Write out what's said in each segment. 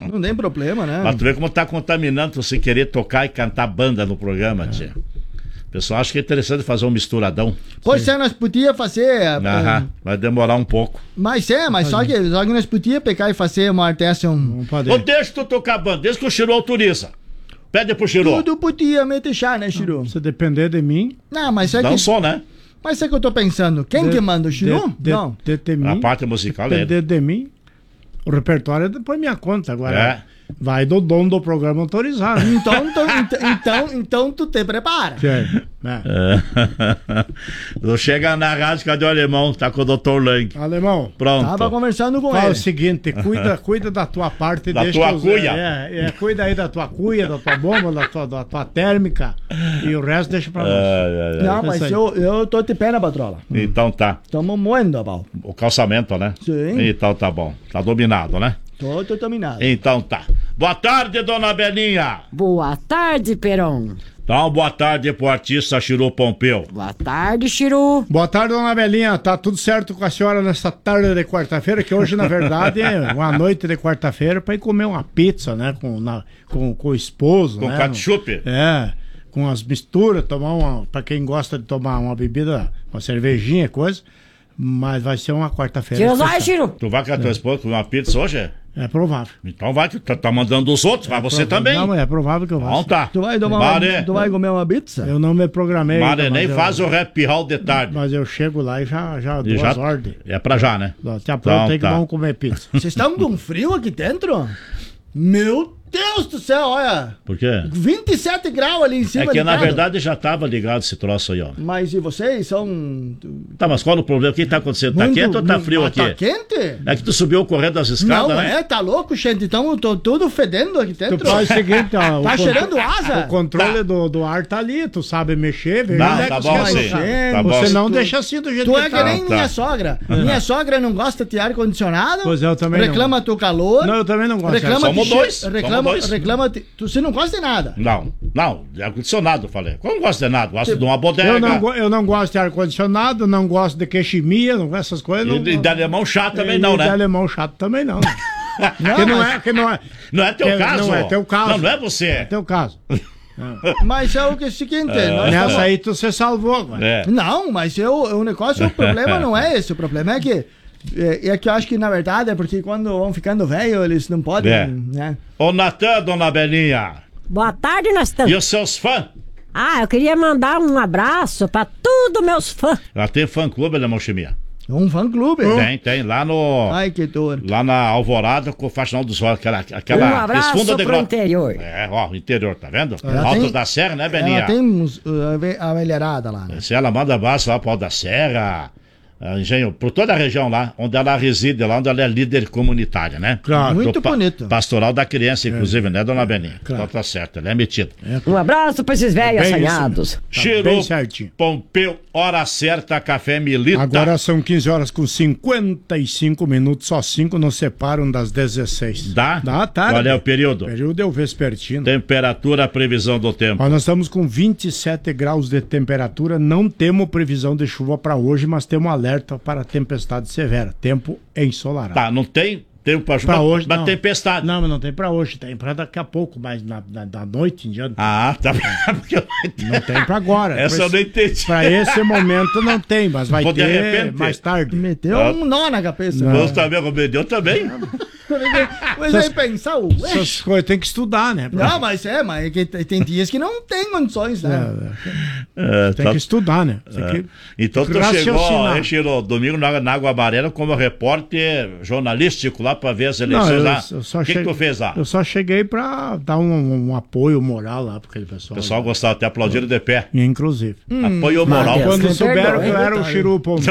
Não tem problema, né? Mas tu vê como tá contaminando você querer tocar e cantar banda no programa, tia. O pessoal acha que é interessante fazer um misturadão. Pois é, nós podíamos fazer. Vai demorar um pouco. Mas só que nós podíamos pegar e fazer uma artesão. Ou deixa tu tocar a banda, desde que o Chiru autoriza. Pede pro Chiru. Tudo podia me deixar, né, Chiru? Se depender de mim. Não, mas é não que. só, né? Mas é que eu tô pensando. Quem que manda o Chiru? Não. De mim. A parte musical é. Depender de mim. O repertório é depois minha conta agora. Vai do dono do programa autorizar. Então tu te prepara. Tu chega na rádio, cadê o alemão? Tá com o Dr. Lang. Alemão. Pronto. Tava conversando com ele. Fala o seguinte, cuida da tua parte. Da tua cuia. Cuida aí da tua cuia, da tua bomba, da tua térmica. E o resto deixa pra nós. Não, mas eu tô de pé na patrola. Então tá. Tamo moendo a pau. O calçamento, né? Sim. Então tá bom. Tá dominado, né? Tô dominado. Então tá. Boa tarde, dona Belinha. Boa tarde, Peron. Então, boa tarde pro artista Chiru Pompeu. Boa tarde, Chiru. Boa tarde, dona Belinha. Tá tudo certo com a senhora nessa tarde de quarta-feira, que hoje, na verdade, é uma noite de quarta-feira pra ir comer uma pizza, né? Com o esposo, com né? ketchup. Com as misturas, pra quem gosta de tomar uma bebida, uma cervejinha, coisa. Mas vai ser uma quarta-feira. Chiru. Tu vai com a tua esposa comer uma pizza hoje? É provável. Então vai, tu tá mandando os outros, mas você também. Não, é provável que eu vá. Então tá. Tu vai comer uma pizza? Eu não me programei. Mare nem faz o happy hall de tarde. Mas eu chego lá e já dou as ordens. É pra já, né? Tá pronto, tem que vamos comer pizza. Vocês estão com frio aqui dentro? Meu Deus do céu, olha. Por quê? 27 graus ali em cima. É que na verdade já tava ligado esse troço aí, ó. Mas e vocês são... Tá, mas qual o problema? O que tá acontecendo? Tá quente ou tá frio aqui? Tá quente? É que tu subiu correndo das escadas, não, né? tá louco, gente. Então eu tô tudo fedendo aqui dentro. Tu faz o seguinte, ó. Tá cheirando asa? O controle do ar tá ali, tu sabe mexer. Tá bom assim. Você não deixa assim do jeito que tá. Tu é que nem minha sogra. Minha sogra não gosta de ar-condicionado. Pois eu também não. Reclama do calor. Não, eu também não gosto. Somos dois. Reclama. Você não gosta de nada. Não, de ar-condicionado, eu falei. Eu não gosto de nada, gosto de uma bodega. Eu não gosto de ar-condicionado, não gosto de queiximia, não gosto dessas coisas. E de alemão chato também não, né? De alemão chato também não. Não é teu caso? Não é teu caso. Não é você. É teu caso. Mas é o seguinte. Nessa aí tu se salvou agora. Não, mas o negócio, o problema não é esse. O problema é que eu acho que, na verdade, é porque quando vão ficando velhos, eles não podem, né? Ô, Natan, dona Belinha. Boa tarde, Natan. E os seus fãs? Eu queria mandar um abraço pra todos meus fãs. Ela tem fã-clube, Alemão Chimia? Um fã-clube? Tem, lá no... Ai, que dor. Lá na Alvorada, com o Faxinal dos Olhos, aquela um abraço pro interior. O interior, tá vendo? Alto da Serra, né, Belinha? Ela tem a velharada lá, né? Se ela manda abraço lá pro Alto da Serra... Engenho, por toda a região lá, onde ela reside, lá onde ela é líder comunitária, né? Claro. Muito bonito. Pastoral da criança, inclusive, né, dona Beninha? Claro. Então tá certo, ela é metida. Um abraço pra esses velhos assanhados. Chiru Pompeu, hora certa, Café Milita. Agora são 15 horas com 55 minutos, só 5 nos separam das 16. Dá tarde. Qual é o período? O período é o vespertino. Temperatura, previsão do tempo. Nós estamos com 27 graus de temperatura, não temos previsão de chuva para hoje, mas temos alerta para tempestade severa. Tempo ensolarado. Tá, não tem tempo para chuva, hoje, mas tempestade. Não, mas não tem para hoje, tem para daqui a pouco, mas da noite em diante. Tá. Não tem para agora. Essa eu não entendi. Para esse momento não tem, mas vai ter mais tarde. Meteu um nó na cabeça. Você também, eu também. Mas aí pensar, essas coisas tem que estudar, né? Não, mas tem dias que não tem condições, né? Tem que estudar, né? Então tu chegou domingo na Água Amarela como repórter jornalístico lá para ver as eleições lá. O que tu fez lá? Eu só cheguei para dar um apoio moral lá para aquele pessoal. O pessoal gostava, até aplaudiram de pé. Inclusive. Apoio moral. Quando souberam que eu era o Chiru Pompeu,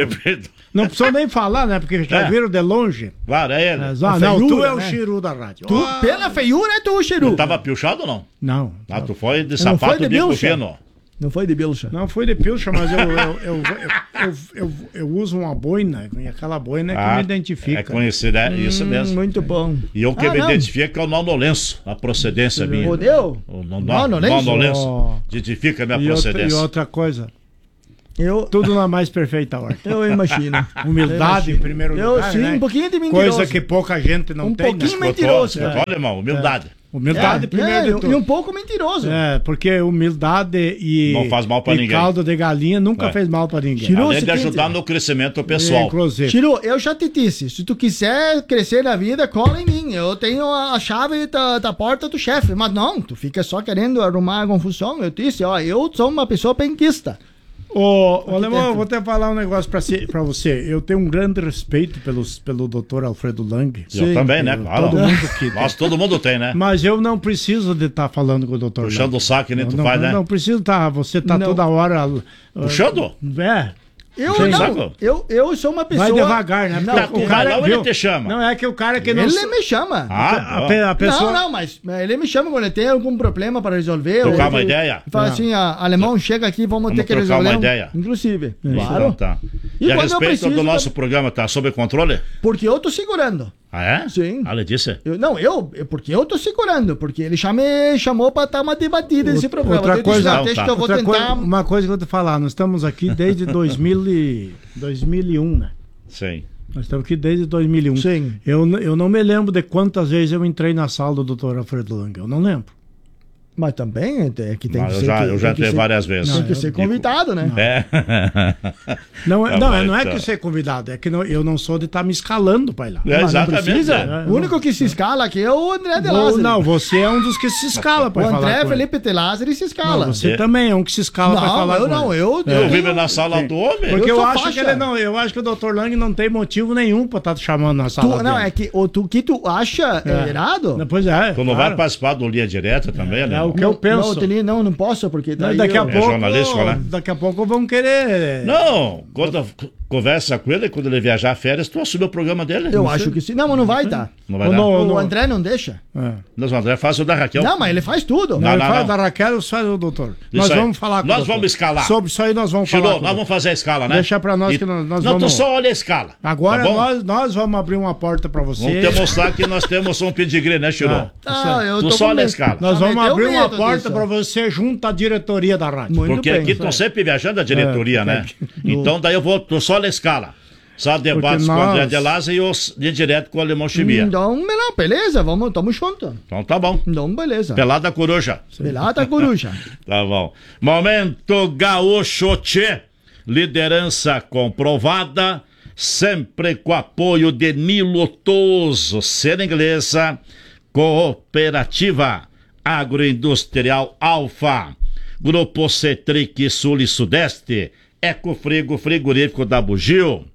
não precisou nem falar, né? Porque já viram de longe. Claro, é ele. Não, tu é o Chiru da rádio. Pela feiura é tu o Chiru. Tu tava pilchado ou não? Não. Tu foi de sapato de bico fino. Não foi de bilcha? Não foi de pilcha, mas eu uso uma boina, e aquela boina é que me identifica. É conhecido, é isso mesmo. Muito bom. E eu que me identifico é o nó no lenço, a procedência minha. Odeu? O nó no lenço. Identifica a minha procedência. E outra coisa, Tudo na mais perfeita ordem. Eu imagino. Humildade em primeiro lugar, sim, né? um pouquinho de mentiroso. Coisa que pouca gente não tem. Um pouquinho mentiroso. Olha, irmão, humildade. Humildade primeiro de tudo. E um pouco mentiroso. Porque humildade e não faz mal pra ninguém. Caldo de galinha nunca fez mal pra ninguém. Chiru, além de ajudar no crescimento pessoal. Chiru, eu já te disse, se tu quiser crescer na vida, cola em mim. Eu tenho a chave da porta do chefe. Mas não, tu fica só querendo arrumar a confusão. Eu disse, eu sou uma pessoa penquista. Alemão, eu vou até falar um negócio pra você. Eu tenho um grande respeito pelo Dr. Alfredo Lang. Eu também, né? Claro. Todo mundo tem, né? Mas eu não preciso de estar falando com o Dr. Lang. Puxando o saco que nem tu faz, né? Não preciso estar. Você tá toda hora... Puxando? Eu sou uma pessoa... Vai devagar, né? O cara ele te chama. Não, é que o cara que não... Ele me chama. A pessoa... Não, mas ele me chama quando ele tem algum problema para resolver. Trocar uma ideia? Fala assim, alemão, chega aqui, vamos ter que resolver. Trocar uma ideia. Inclusive. Claro. Tá. E a respeito do nosso programa, tá sob controle? Porque eu tô segurando. Ah, é? Sim. Ele disse? Porque eu tô segurando, porque ele já me chamou para dar uma debatida nesse programa. Outra coisa, que eu vou tentar... Uma coisa que eu vou te falar, nós estamos aqui desde 2001, né? Sim. Nós estamos aqui desde 2001. Sim. Eu não me lembro de quantas vezes eu entrei na sala do Dr. Alfredo Lang, eu não lembro. Mas também é que tem que ser... Eu já entrei várias vezes. Tem que ser convidado, né? Não é que ser convidado, é que eu não sou de estar me escalando para ir lá. Exatamente. O único que se escala aqui é o André de Lázari. Não, você é um dos que se escala para falar. O André Felipe de Lázari se escala. Você também é um que se escala para falar. Eu vivo na sala do homem. Porque eu acho que eu acho que o Dr. Lang não tem motivo nenhum para estar te chamando na sala. Não, é que o que tu acha errado? Pois é. Tu não vai participar do Linha Direta também, né? É o que eu penso. Não posso, porque daqui a pouco, jornalístico, né? Daqui a pouco vão querer... Não, quando conversa com ele, quando ele viajar a férias, tu assume o programa dele. Eu acho que sim. Não, mas não vai dar. Não vai dar. O André não deixa. Mas o André faz o da Raquel. Não, mas ele faz tudo. Ele faz da Raquel, faz o doutor. Nós vamos falar com Nós vamos escalar. Sobre isso aí nós vamos falar. Nós vamos fazer a escala, né? Deixa pra nós que nós vamos... Não, tu só olha a escala. Agora nós vamos abrir uma porta pra você. Vamos te mostrar que nós temos um pedigree, né, Chirô? Tu só olha a escala. Nós vamos abrir uma porta pra você junto à diretoria da rádio. Porque aqui estão sempre viajando a diretoria, né? Então daí tu só olha a escala. Só debates com o André de Lázari e direto com o Alemão Chimia. Então, beleza, tamo junto. Então tá bom. Então, beleza. Pelada Coruja. Pelada Coruja. Tá bom. Momento Gaúcho Tchê. Liderança comprovada, sempre com apoio de Nilo Toso, Ser Inglesa, Cooperativa Agroindustrial Alfa, Grupo Cetric Sul e Sudeste, Ecofrigo Frigorífico da Bugio,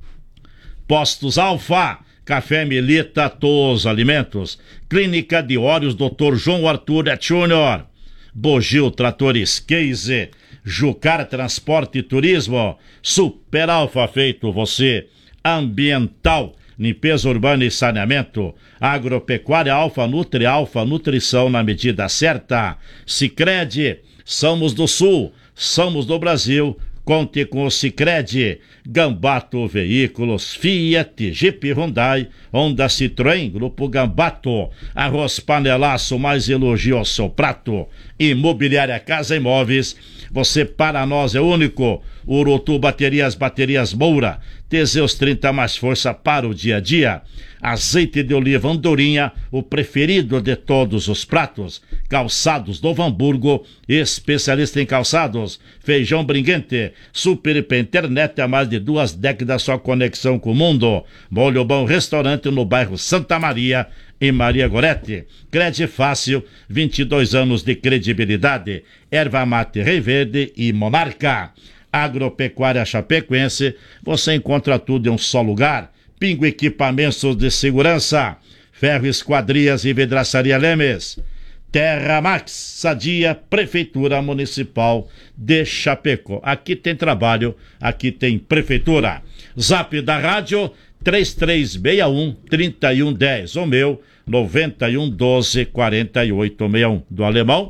Postos Alfa, Café Milita, Todos Alimentos, Clínica de Óleos Dr. João Arthur Júnior, Bugio Tratores Case, Jucar Transporte e Turismo, Super Alfa Feito Você, Ambiental, Limpeza Urbana e Saneamento, Agropecuária Alfa Nutrição na medida certa, Sicredi, somos do Sul, somos do Brasil, conte com o Sicredi, Gambato Veículos, Fiat, Jeep Hyundai, Honda Citroën, Grupo Gambato, Arroz Panelaço, mais elogio ao seu prato, Imobiliária Casa Imóveis, você para nós é único, Urutu Baterias Moura, Teseus 30 mais força para o dia a dia, azeite de oliva Andorinha, o preferido de todos os pratos, Calçados Novo Hamburgo, especialista em calçados, Feijão Brinquente, Super IP Internet há mais de 2 décadas, sua conexão com o mundo, Molho Bom Restaurante no bairro Santa Maria, em Maria Gorete, Crede Fácil, 22 anos de credibilidade, Erva Mate Rei Verde e Monarca, Agropecuária Chapecoense, você encontra tudo em um só lugar, Pingo Equipamentos de Segurança, Ferro Esquadrias e Vidraçaria Lemes, Terra Max, Sadia, Prefeitura Municipal de Chapecó. Aqui tem trabalho, aqui tem Prefeitura. Zap da rádio 3361-3110, o meu 9112-4861. Do Alemão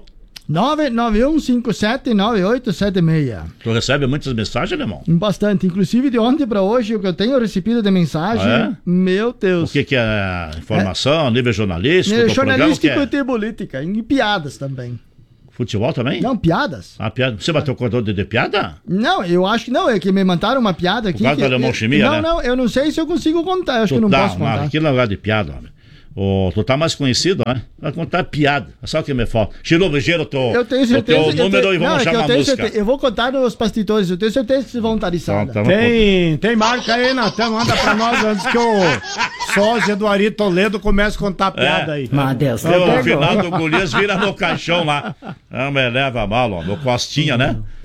991579876. Tu recebe muitas mensagens, Alemão? Bastante, inclusive de ontem para hoje, o que eu tenho recebido de mensagem, meu Deus. O que é informação, nível jornalístico? Jornalístico e política, e piadas também. Futebol também? Não, piadas. Ah, piada. Você bateu o cordão de piada? Não, eu acho que não. É que me mandaram uma piada aqui. Por causa que, da alemão chimia, né? Não, eu não sei se eu consigo contar. Eu acho que eu não posso contar. Aquilo é lugar de piada, homem. Tu tá mais conhecido, né? Vai contar piada. Só o que me falta. Chiru, ligeiro eu tenho certeza. o teu número e vamos chamar a música. Certeza, eu vou contar nos bastidores. Eu tenho certeza que vocês vão estar içados. Tem marca aí, Natan. Manda pra nós antes que o sósia do Ari Toledo comece a contar piada aí. Meu Deus. O final do Golias vira no caixão lá. Não me leva mal, ó. No Costinha, né?